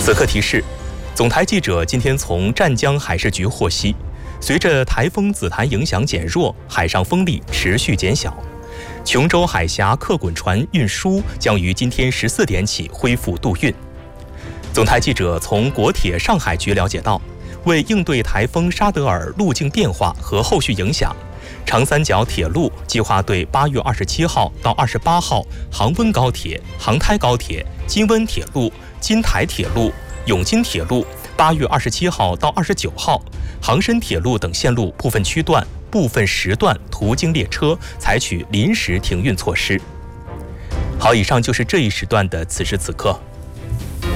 此刻提示，总台记者今天从湛江海事局获悉，随着台风紫檀影响减弱，海上风力持续减小，琼州海峡客滚船运输将于今天14点起恢复渡运。总台记者从国铁上海局了解到，为应对台风沙德尔路径变化和后续影响，长三角铁路计划对8月27号到28号杭温高铁、杭台高铁、金温铁路、金台铁路、永金铁路8月27号到29号杭深铁路等线路部分区段、部分时段途经列车采取临时停运措施。好，以上就是这一时段的此时此刻。